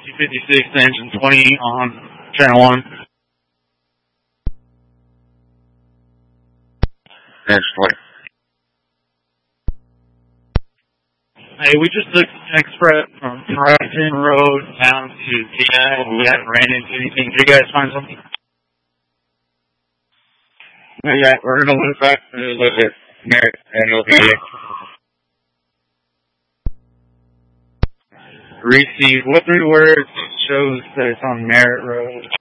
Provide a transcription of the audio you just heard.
256 engine 20 on channel 1. Actually. Hey, we just took express from Horizon Road down to TI. We haven't ran into anything. Did you guys find something? Yeah, we're going to look back and look at Merritt and look at it. Receive. What 3 words shows that it's on Merritt Road?